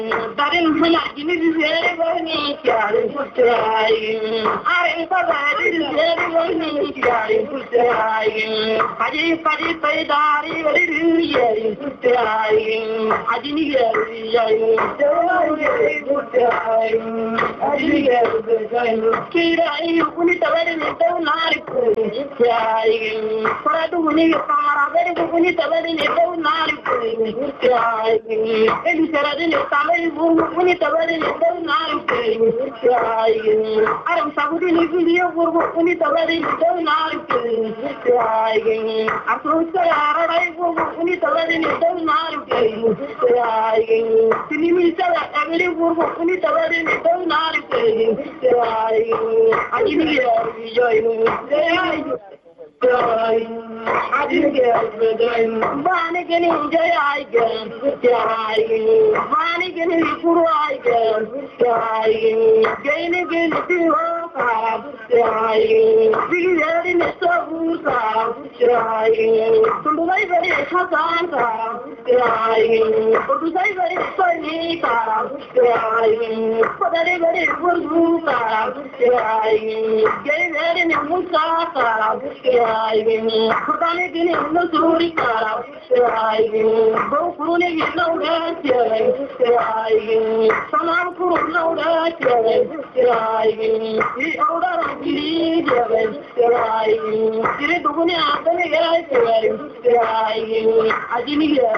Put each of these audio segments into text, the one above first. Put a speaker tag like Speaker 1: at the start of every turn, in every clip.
Speaker 1: Darin hana gini zere bani kyare putai are bagari zere bani kyare putai haji paidari vari yeri putai haji ni yeri yeri putai haji yeri putai kirai uni tabari ni nari putai paradu uni kamara bari uni tabari ni nari putai eli sarade ni Uni tabari ni nari putai aram sabudi ni video burbu uni tabari ni nari putai apusa arai burbu uni tabari ni nari putai sinimi sala agli burbu uni tabari ni nari putai ajini ya joinu Bani gani jai gan, bani gani puru ai gan, gani gani tiwa ka, bigari ne sabu ka, tundu bai bari hasan ka, tundu bai bari sani ka, padari bari burbu ka, gani ne musa ka. Kudane gini no suri kara, go kurune gino ga, salam kuruna ga, I order giri ga, giri dugune atane ga, ajini ga,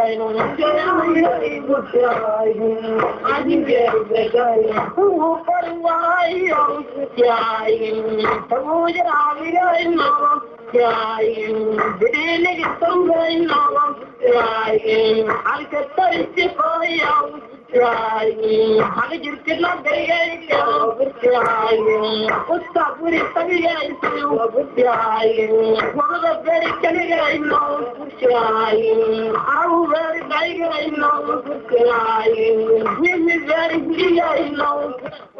Speaker 1: ajini ga, who parwai on Tamu Bidene Tonga no I get 35 Hagirkilla Gay, Ustapuri Tagai, one of the very Canadian no, how very Gay no, we very Gay no.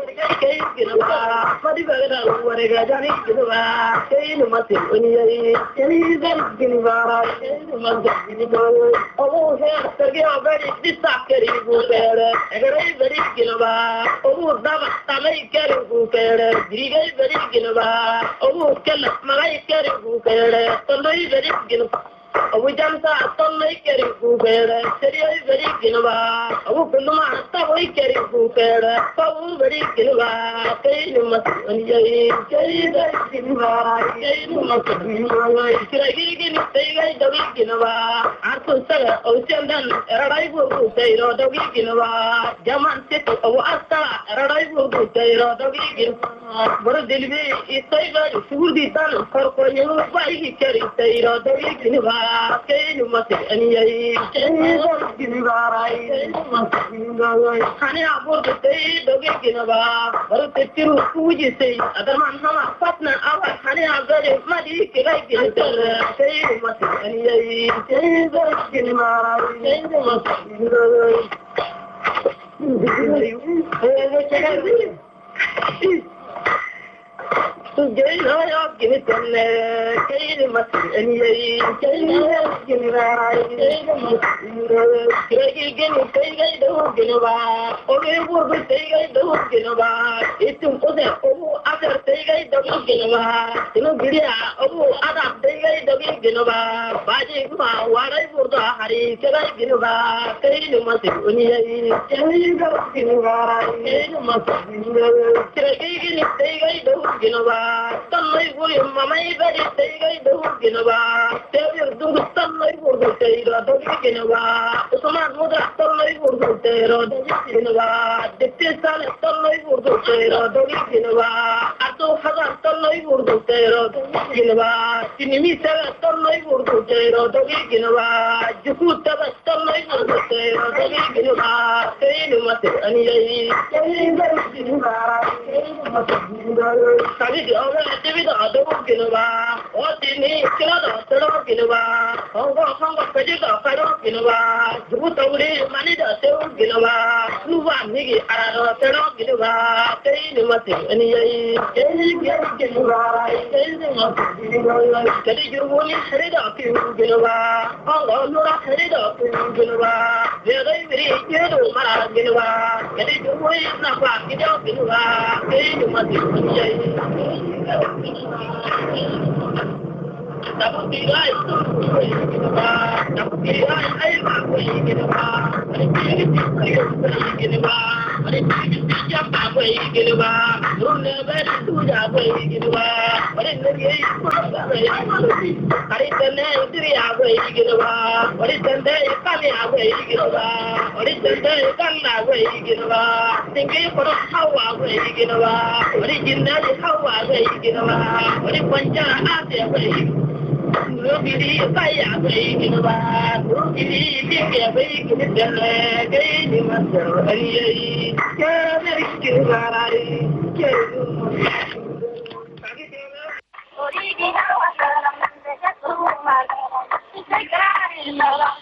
Speaker 1: We jump out on my carry Google, Seria very Ginova, Okuluma, Savoy carry Google, Paul very Ginova, Kay must Kay Ginova, Kay must Kiragin, Tay Ginova, Arthur Saga, Ocean, Arrival, Tay Roda Ginova, Jaman City, Asta, Arrival, Tay Roda Ginova, but delivery is favor, food is done for you by carry Tay Roda Ginova. You must any honey about the day, the weekend about what the two who you say, other man, partner, our honey are very muddy, like it. Say you must any to get out, give it and Kay must any okay, work with Tay, don't get about it to other Tay, don't get about you know, Gidia, other Tay, don't get about Baji, what I would Hari, Genova, Kay must any Sunlight William, Mamma, very Tay, don't get about tell your do sunlight would say, don't get about Someone would have sunlight would say, don't get about the Tisal sunlight would say, don't get about Ato Hazan sunlight would say, don't get about Tinimisa sunlight would say, don't get about Jukuta sunlight would say, don't get about Say you must any Yo te vi da do ki no ba o ti ni ki la da to do ki no ba hong go pe ji da ka do ki no ba du to ri ma ni da te o ki no ba nu ba ni ki ara do te do ki no ba te ni ma ti ni ye ke ni ki no ba ke ni ma ti ni ba ke di ju ni se da ki no ba hong go nu ra se da ki no ba ye dai mi ke do ma ra ki no ba ke di ju ni na ba ki do ki no ba ke ni ma ti ni ye Dapat tirai itu, dapat tirai air aku ingin bah, ada tirai ingin bah, ada tirai jam aku ingin bah, rumah bersih aku ingin bah, ada negeri aku ingin bah, ada tanah istri aku ingin bah, ada tanah kami aku ingin bah, ada tanah ikan aku ingin bah, tinggi pada hawa aku ingin bah, ada jinnah hawa aku ingin bah, ada panjang hati aku ingin. Rubidi kaya bayi ba, rubidi dia bayi kita lagi di masa hari. Kami kirari, kami.